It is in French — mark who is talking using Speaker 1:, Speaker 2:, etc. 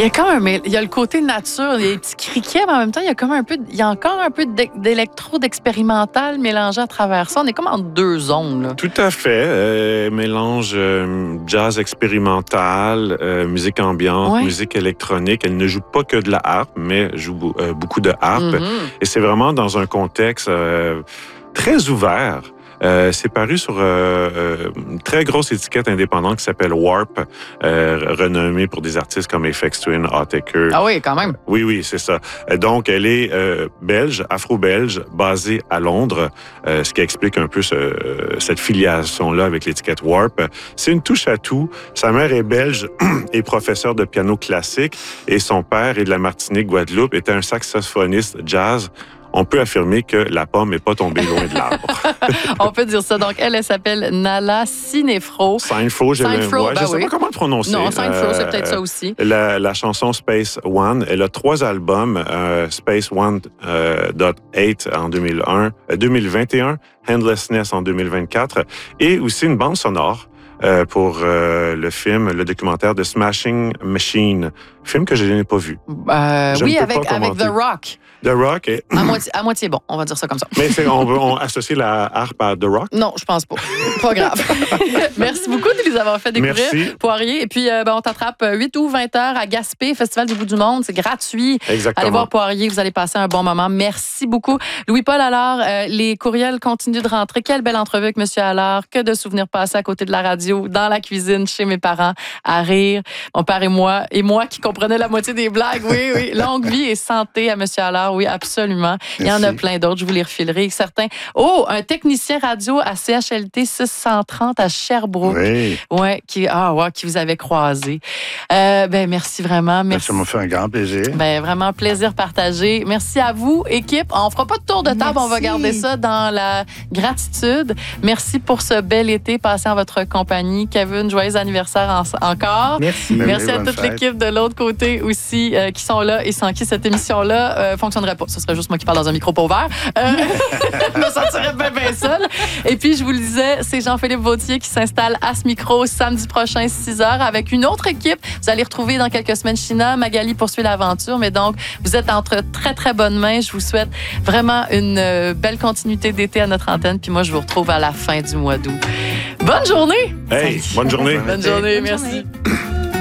Speaker 1: Il y a le côté nature, il y a des petits criquets, mais en même temps, il y a encore un peu d'électro, d'expérimental mélangé à travers ça. On est comme en deux zones, là.
Speaker 2: Tout à fait. Mélange jazz expérimental, musique ambiante, musique électronique. Elle ne joue pas que de la harpe, mais joue beaucoup de harpe. Et c'est vraiment dans un contexte très ouvert. C'est paru sur une très grosse étiquette indépendante qui s'appelle Warp, renommée pour des artistes comme Aphex Twin, Autechre.
Speaker 1: Ah oui, quand même.
Speaker 2: Oui, c'est ça. Donc, elle est belge, afro-belge, basée à Londres, ce qui explique un peu cette filiation-là avec l'étiquette Warp. C'est une touche à tout. Sa mère est belge et professeure de piano classique, et son père est de la Martinique, Guadeloupe, était un saxophoniste jazz. On peut affirmer que la pomme n'est pas tombée loin de l'arbre.
Speaker 1: On peut dire ça. Donc, elle s'appelle Nala Sinefro.
Speaker 2: Sinefro, je ne sais pas comment le prononcer.
Speaker 1: Non, Sinefro, c'est peut-être ça aussi.
Speaker 2: La chanson Space One, elle a 3 albums. Space One.8 en 2021, Handlessness en 2024, et aussi une bande sonore pour le film, le documentaire de Smashing Machine, film que je n'ai pas vu.
Speaker 1: Oui, avec The Rock.
Speaker 2: The Rock est...
Speaker 1: À moitié bon, on va dire ça comme ça.
Speaker 2: Mais on associe la harpe à The Rock?
Speaker 1: Non, je pense pas. Pas grave. Merci beaucoup de nous avoir fait découvrir Poirier. Et puis, on t'attrape 8 ou 20 heures à Gaspé, Festival du bout du monde. C'est gratuit.
Speaker 2: Exactement.
Speaker 1: Allez voir Poirier, vous allez passer un bon moment. Merci beaucoup. Louis-Paul Allard, les courriels continuent de rentrer. Quelle belle entrevue avec M. Allard. Que de souvenirs passés à côté de la radio, dans la cuisine, chez mes parents, à rire. Mon père et moi qui comprenais la moitié des blagues. Oui. Longue vie et santé à M. Allard. Oui, absolument. Merci. Il y en a plein d'autres, je vous les refilerai. Certains. Oh, un technicien radio à CHLT 630 à Sherbrooke.
Speaker 2: Oui.
Speaker 1: Ouais, qui vous avait croisé. Merci vraiment. Merci.
Speaker 3: Ça m'a fait un grand plaisir.
Speaker 1: Vraiment plaisir partagé. Merci à vous, équipe. On fera pas de tour de table, on va garder ça dans la gratitude. Merci pour ce bel été passé en votre compagnie. Kevin, joyeux anniversaire encore.
Speaker 4: Merci.
Speaker 1: Merci à toute l'équipe de l'autre côté aussi qui sont là et sans qui cette émission-là fonctionnerait pas. Ce serait juste moi qui parle dans un micro pas ouvert. Je me sentirais bien seule. Et puis, je vous le disais, c'est Jean-Philippe Vautier qui s'installe à ce micro samedi prochain, 6h, avec une autre équipe. Vous allez retrouver dans quelques semaines China. Magali poursuit l'aventure. Mais donc, vous êtes entre très, très bonnes mains. Je vous souhaite vraiment une belle continuité d'été à notre antenne. Puis moi, je vous retrouve à la fin du mois d'août. Bonne journée!
Speaker 2: Hey, bonne journée!
Speaker 1: Bonne journée, merci.